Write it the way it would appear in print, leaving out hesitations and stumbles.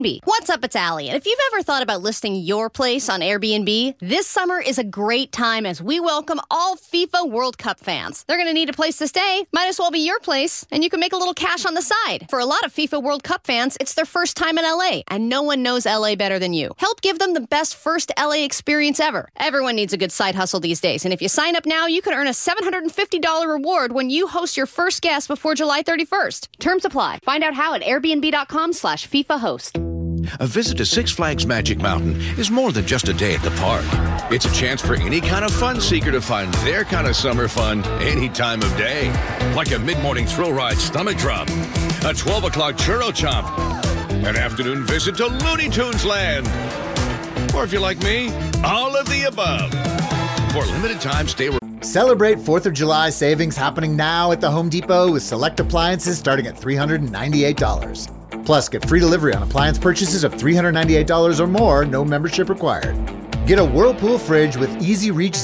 What's up, it's Allie. And if you've ever thought about listing your place on Airbnb, this summer is a great time as we welcome all FIFA World Cup fans. They're going to need a place to stay. Might as well be your place, and you can make a little cash on the side. For a lot of FIFA World Cup fans, it's their first time in LA, and no one knows LA better than you. Help give them the best first LA experience ever. Everyone needs a good side hustle these days, and if you sign up now, you can earn a $750 reward when you host your first guest before July 31st. Terms apply. Find out how at airbnb.com/FIFA host. A visit to Six Flags Magic Mountain is more than just a day at the park. It's a chance for any kind of fun seeker to find their kind of summer fun any time of day. Like a mid-morning thrill ride stomach drop, a 12 o'clock churro chomp, an afternoon visit to Looney Tunes Land. Or if you're like me, all of the above. For a limited time, stay... Celebrate 4th of July savings happening now at the Home Depot with select appliances starting at $398. Plus, get free delivery on appliance purchases of $398 or more, no membership required. Get a Whirlpool fridge with easy reach